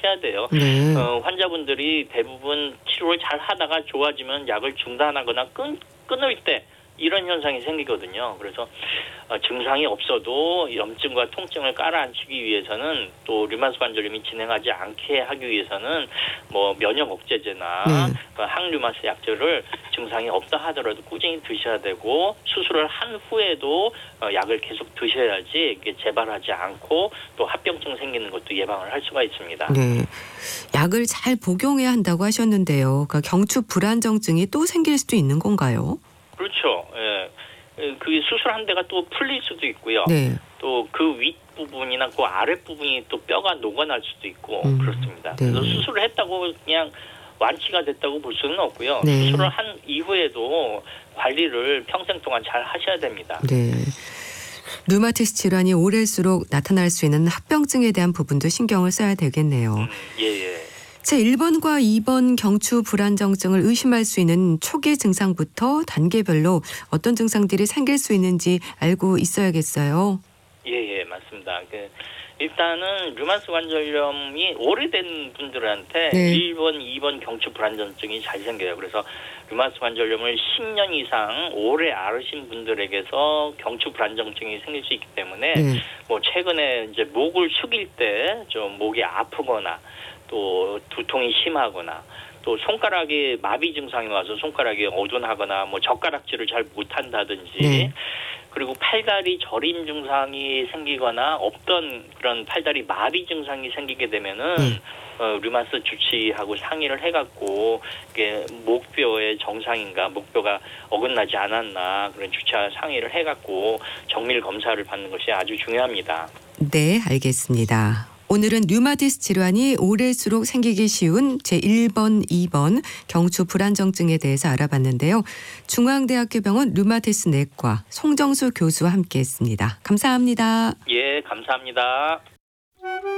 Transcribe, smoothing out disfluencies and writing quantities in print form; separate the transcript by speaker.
Speaker 1: 하셔야 돼요.
Speaker 2: 네.
Speaker 1: 환자분들이 대부분 치료를 잘 하다가 좋아지면 약을 중단하거나 끊을 때 이런 현상이 생기거든요. 그래서 증상이 없어도 염증과 통증을 깔아앉히기 위해서는 또 류마티스 관절염이 진행하지 않게 하기 위해서는 뭐 면역 억제제나 항류마스 약제를 증상이 없다 하더라도 꾸준히 드셔야 되고 수술을 한 후에도 약을 계속 드셔야지 이게 재발하지 않고 또 합병증 생기는 것도 예방을 할 수가 있습니다.
Speaker 2: 네. 약을 잘 복용해야 한다고 하셨는데요. 그러니까 경추 불안정증이 또 생길 수도 있는 건가요?
Speaker 1: 그렇죠. 예. 그 수술한 데가 또 풀릴 수도 있고요.
Speaker 2: 네.
Speaker 1: 또 그 윗부분이나 그 아랫부분이 또 뼈가 녹아날 수도 있고 그렇습니다.
Speaker 2: 네.
Speaker 1: 그래서 수술을 했다고 그냥 완치가 됐다고 볼 수는 없고요.
Speaker 2: 네.
Speaker 1: 수술을 한 이후에도 관리를 평생 동안 잘 하셔야 됩니다.
Speaker 2: 네. 류마티스 질환이 오래일수록 나타날 수 있는 합병증에 대한 부분도 신경을 써야 되겠네요.
Speaker 1: 예.
Speaker 2: 제1번과 2번 경추 불안정증을 의심할 수 있는 초기 증상부터 단계별로 어떤 증상들이 생길 수 있는지 알고 있어야겠어요.
Speaker 1: 예, 맞습니다. 일단은 류마티스 관절염이 오래된 분들한테 1번, 2번 경추 불안정증이 잘 생겨요. 그래서 류마티스 관절염을 10년 이상 오래 앓으신 분들에게서 경추 불안정증이 생길 수 있기 때문에 뭐 최근에 이제 목을 숙일 때 좀 목이 아프거나 또 두통이 심하거나 또 손가락에 마비 증상이 와서 손가락이 어둔하거나 뭐 젓가락질을 잘 못한다든지 그리고 팔다리 저림 증상이 생기거나 없던 그런 팔다리 마비 증상이 생기게 되면은 류마티스 주치의하고 상의를 해갖고 이게 목뼈의 정상인가 목뼈가 어긋나지 않았나 그런 주치의와 상의를 해갖고 정밀 검사를 받는 것이 아주 중요합니다.
Speaker 2: 네, 알겠습니다. 오늘은 류마티스 질환이 오래일수록 생기기 쉬운 제1번, 2번 경추 불안정증에 대해서 알아봤는데요. 중앙대학교 병원 류마티스 내과 송정수 교수와 함께했습니다. 감사합니다.
Speaker 1: 예, 감사합니다.